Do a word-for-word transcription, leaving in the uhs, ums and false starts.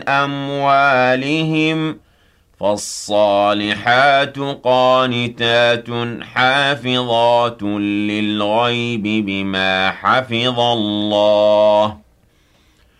أموالهم فالصالحات قانتات حافظات للغيب بما حفظ الله